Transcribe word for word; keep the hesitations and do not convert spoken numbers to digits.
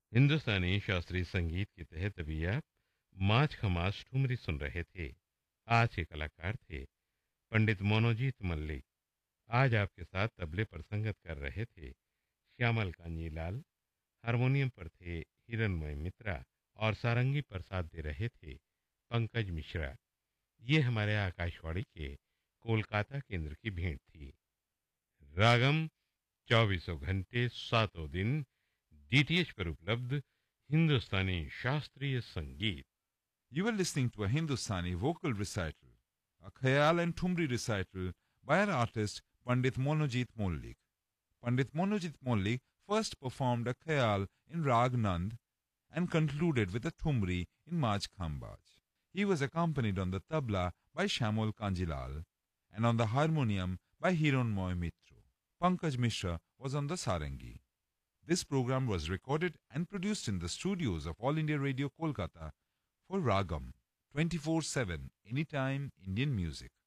हिंदुस्तानी शास्त्रीय संगीत के तहत अभी आप माछ खमास ठुमरी सुन रहे थे। आज के कलाकार थे पंडित मोनोजीत मल्लिक। आज आपके साथ तबले पर संगत कर रहे थे श्यामल कांजीलाल। हारमोनियम पर थे हिरणमय मित्रा और सारंगी पर साथ दे रहे थे पंकज मिश्रा। ये हमारे आकाशवाणी के कोलकाता केंद्र की भेंट थी। रागम चौबीसों घंटे सातों दिन डीटीएच पर उपलब्ध हिंदुस्तानी शास्त्रीय संगीत। You were listening to a Hindustani vocal recital, a Khayal and Thumri recital by our artist Pandit Monojit Mollik. Pandit Monojit Mollik first performed a Khayal in Rag Nand and concluded with a Thumri in Maj Khambaj. He was accompanied on the tabla by Shamol Kanjilal and on the harmonium by Hironmoy Mitro. Pankaj Mishra was on the sarangi. This program was recorded and produced in the studios of All India Radio Kolkata for Ragam twenty-four seven Anytime Indian Music.